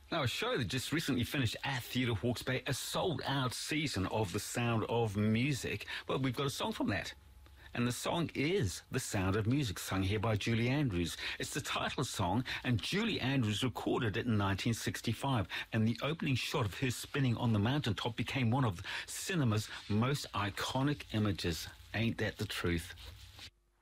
Now, a show that just recently finished at Theatre Hawke's Bay, a sold-out season of The Sound of Music. Well, we've got a song from that. And the song is The Sound of Music, sung here by Julie Andrews. It's the title song, and Julie Andrews recorded it in 1965. And the opening shot of her spinning on the mountaintop became one of cinema's most iconic images. Ain't that the truth?